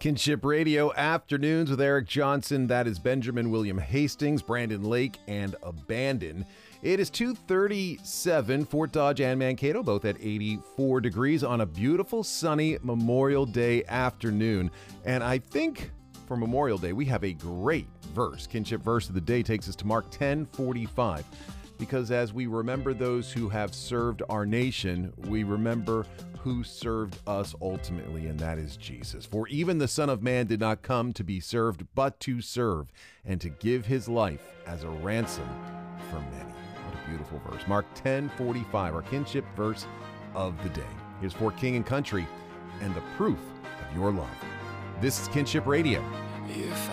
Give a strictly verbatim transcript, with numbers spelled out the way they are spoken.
Kinship Radio Afternoons with Eric Johnson. That is Benjamin William Hastings, Brandon Lake, and Abandon. It is two thirty-seven, Fort Dodge and Mankato, both at eighty-four degrees on a beautiful sunny Memorial Day afternoon. And I think for Memorial Day, we have a great verse. Kinship verse of the day takes us to Mark ten forty-five. Because as we remember those who have served our nation, we remember who served us ultimately, and that is Jesus. For even the Son of Man did not come to be served, but to serve, and to give his life as a ransom for many. What a beautiful verse. Mark ten forty-five, our kinship verse of the day. Here's for King and Country and the proof of your love. This is Kinship Radio. If